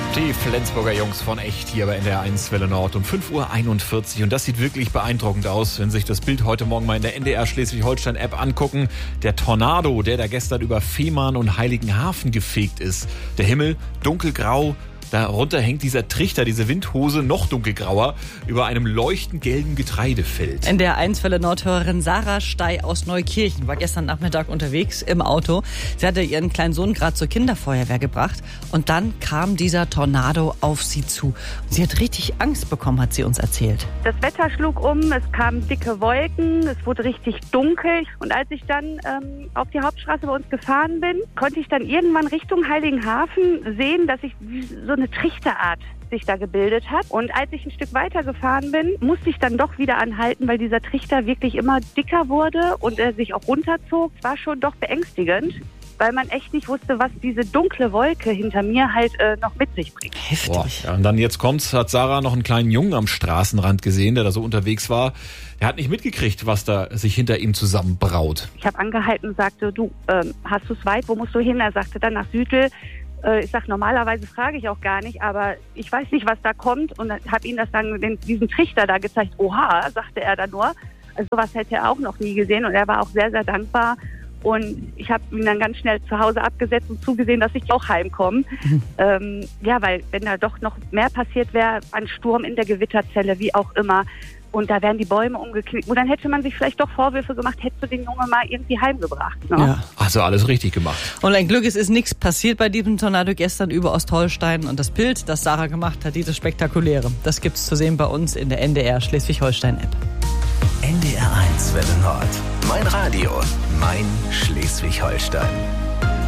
Die Flensburger Jungs von Echt hier bei NDR 1 Welle Nord um 5:41 Uhr. Und das sieht wirklich beeindruckend aus, wenn Sie sich das Bild heute Morgen mal in der NDR Schleswig-Holstein-App angucken. Der Tornado, der da gestern über Fehmarn und Heiligenhafen gefegt ist. Der Himmel dunkelgrau. Darunter hängt dieser Trichter, diese Windhose, noch dunkelgrauer, über einem leuchtend gelben Getreidefeld. NDR 1 Welle Nordhörerin Sarah Stey aus Neukirchen war gestern Nachmittag unterwegs im Auto. Sie hatte ihren kleinen Sohn gerade zur Kinderfeuerwehr gebracht und dann kam dieser Tornado auf sie zu. Sie hat richtig Angst bekommen, hat sie uns erzählt. Das Wetter schlug um, es kamen dicke Wolken, es wurde richtig dunkel. Und als ich dann auf die Hauptstraße bei uns gefahren bin, konnte ich dann irgendwann Richtung Heiligenhafen sehen, dass ich so eine Trichterart sich da gebildet hat. Und als ich ein Stück weiter gefahren bin, musste ich dann doch wieder anhalten, weil dieser Trichter wirklich immer dicker wurde und er sich auch runterzog. Es war schon doch beängstigend, weil man echt nicht wusste, was diese dunkle Wolke hinter mir halt noch mit sich bringt. Heftig. Boah, ja, und dann jetzt kommt's, hat Sarah noch einen kleinen Jungen am Straßenrand gesehen, der da so unterwegs war. Er hat nicht mitgekriegt, was da sich hinter ihm zusammenbraut. Ich habe angehalten und sagte, du, hast du es weit? Wo musst du hin? Er sagte dann nach Südl. Ich sag, normalerweise frage ich auch gar nicht, aber ich weiß nicht, was da kommt, und habe ihm das dann, diesen Trichter da gezeigt. Oha, sagte er dann nur. Also sowas hätte er auch noch nie gesehen, und er war auch sehr, sehr dankbar. Und ich habe ihn dann ganz schnell zu Hause abgesetzt und zugesehen, dass ich auch heimkomme. Ja, weil wenn da doch noch mehr passiert wäre, ein Sturm in der Gewitterzelle, wie auch immer, und da wären die Bäume umgeknickt. Und dann hätte man sich vielleicht doch Vorwürfe gemacht, hättest du den Jungen mal irgendwie heimgebracht. Ne? Ja. Also alles richtig gemacht. Und ein Glück, es ist nichts passiert bei diesem Tornado gestern über Ostholstein. Und das Bild, das Sarah gemacht hat, dieses spektakuläre, das gibt's zu sehen bei uns in der NDR Schleswig-Holstein-App. NDR 1 Welle Nord. Mein Radio, mein Schleswig-Holstein.